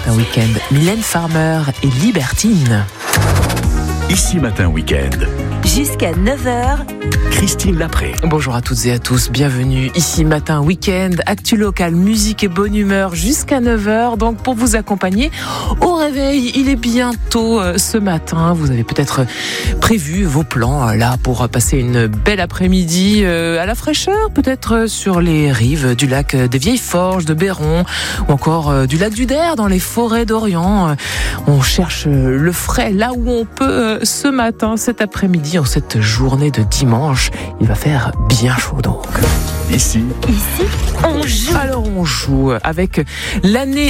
Matin Week-end, Mylène Farmer et Libertine. Ici Matin Week-end. Jusqu'à 9h. Christine Lapré. Bonjour à toutes et à tous, bienvenue Ici Matin Week-end, actu local, musique et bonne humeur jusqu'à 9h. Donc pour vous accompagner au réveil, il est bientôt ce matin. Vous avez peut-être prévu vos plans là pour passer une belle après-midi à la fraîcheur, peut-être sur les rives du lac des Vieilles Forges de Béron ou encore du lac du Der dans les forêts d'Orient. On cherche le frais là où on peut ce matin, cet après-midi, en cette journée de dimanche. Il va faire bien chaud donc. Ici, on joue. Alors on joue avec l'année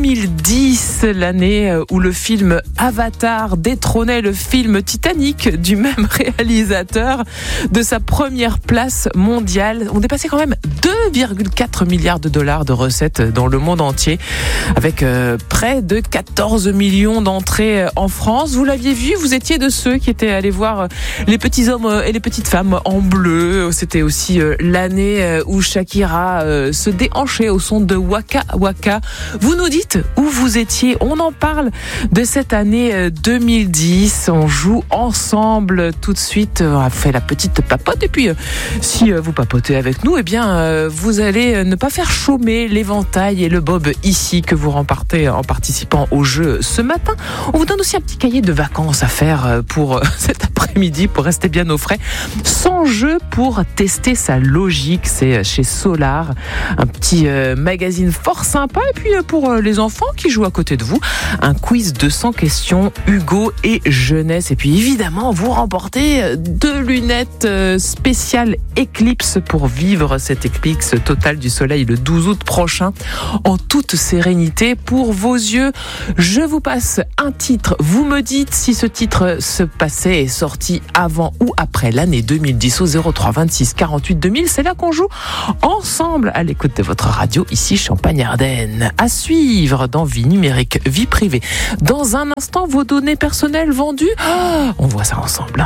2010, l'année où le film Avatar détrônait le film Titanic du même réalisateur de sa première place mondiale. On dépassait quand même 2,4 milliards de dollars de recettes dans le monde entier, avec près de 14 millions d'entrées en France. Vous l'aviez vu, vous étiez de ceux qui étaient allés voir les petits hommes et les petites femmes en bleu. C'était aussi l'année où Shakira se déhanchait au son de Waka Waka. Vous nous dites où vous étiez. On en parle de cette année 2010. On joue ensemble tout de suite. On a fait la petite papote. Et puis, si vous papotez avec nous, eh bien, vous allez ne pas faire chômer l'éventail et le bob ici que vous remportez en participant au jeu ce matin. On vous donne aussi un petit cahier de vacances à faire pour cet après-midi, pour rester bien au frais. 100 jeux pour tester sa logique. C'est chez Solar, un petit magazine fort sympa. Et puis pour les enfants qui jouent à côté de vous, un quiz de 100 questions Hugo et jeunesse. Et puis évidemment, vous remportez 2 lunettes spéciales Eclipse pour vivre cette éclipse totale du soleil le 12 août prochain en toute sérénité pour vos yeux. Je vous passe un titre. Vous me dites si ce titre se passait et sorti avant ou après l'année 2010 au 03 26 48 2000. C'est là qu'on joue ensemble à l'écoute de votre radio, ici Champagne-Ardenne. À suivre dans Vie numérique, vie privée. Dans un instant, vos données personnelles vendues. On voit ça ensemble.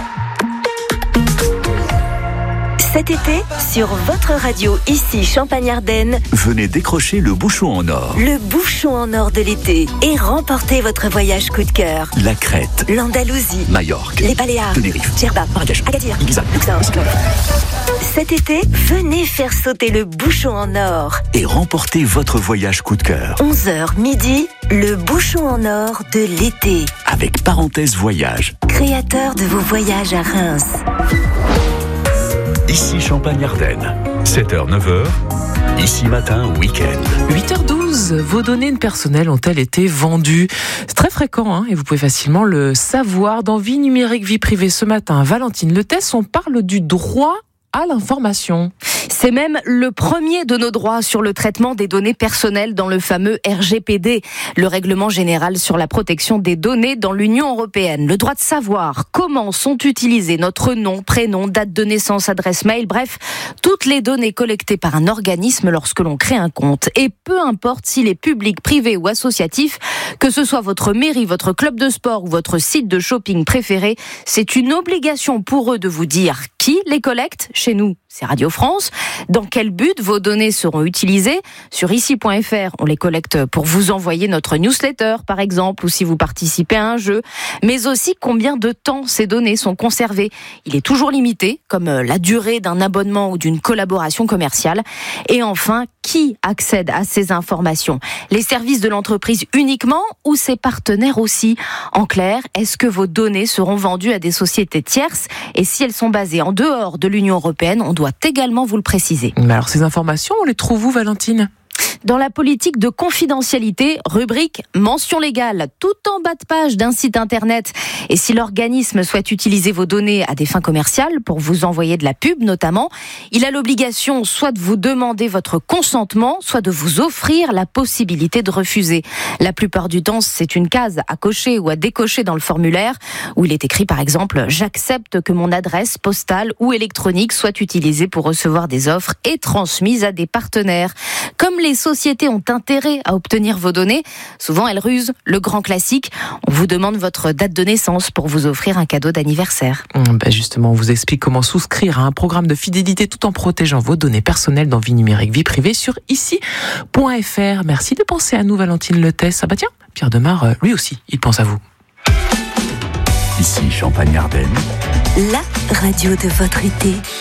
Cet été, sur votre radio, ici Champagne-Ardenne, venez décrocher le bouchon en or. le bouchon en or de l'été et remportez votre voyage coup de cœur. La Crète, L'Andalousie, Majorque, les Baléares, Tenerife, Djerba, Marrakech, Agadir, Ibiza, Luxor. Cet été, venez faire sauter le bouchon en or. et remportez votre voyage coup de cœur 11h midi, le bouchon en or de l'été. avec Parenthèse Voyage. Créateur de vos voyages à Reims. Ici Champagne-Ardenne. 7h, 9h. Ici Matin Week-end. 8h12, vos données personnelles ont-elles été vendues ? C'est très fréquent et vous pouvez facilement le savoir. Dans Vie numérique, vie privée ce matin, Valentine Letès, on parle du droit à l'information. C'est même le premier de nos droits sur le traitement des données personnelles dans le fameux RGPD, le règlement général sur la protection des données dans l'Union européenne. Le droit de savoir comment sont utilisés notre nom, prénom, date de naissance, adresse mail, bref, toutes les données collectées par un organisme lorsque l'on crée un compte. Et peu importe s'il est public, privé ou associatif, que ce soit votre mairie, votre club de sport ou votre site de shopping préféré, c'est une obligation pour eux de vous dire qui les collecte. Chez nous, c'est Radio France. Dans quel but vos données seront utilisées ? Sur ici.fr, on les collecte pour vous envoyer notre newsletter, par exemple, ou si vous participez à un jeu. Mais aussi combien de temps ces données sont conservées. Il est toujours limité, comme la durée d'un abonnement ou d'une collaboration commerciale. Et enfin, qui accède à ces informations ? Les services de l'entreprise uniquement ou ses partenaires aussi ? En clair, est-ce que vos données seront vendues à des sociétés tierces ? Et si elles sont basées en dehors de l'Union européenne, on doit également vous le préciser. Mais alors ces informations, on les trouve où, Valentine ? Dans la politique de confidentialité, rubrique mention légale, tout en bas de page d'un site internet. Et si l'organisme souhaite utiliser vos données à des fins commerciales, pour vous envoyer de la pub notamment, il a l'obligation soit de vous demander votre consentement, soit de vous offrir la possibilité de refuser. La plupart du temps, c'est une case à cocher ou à décocher dans le formulaire, où il est écrit par exemple « J'accepte que mon adresse postale ou électronique soit utilisée pour recevoir des offres et transmise à des partenaires ». Comme les sociétés sociétés ont intérêt à obtenir vos données. Souvent, elles rusent. Le grand classique, on vous demande votre date de naissance pour vous offrir un cadeau d'anniversaire. Justement, on vous explique comment souscrire à un programme de fidélité tout en protégeant vos données personnelles dans Vie numérique, vie privée sur ici.fr. Merci de penser à nous, Valentine Letès. Tiens, Pierre Demar, lui aussi, il pense à vous. Ici Champagne-Ardenne. La radio de votre été.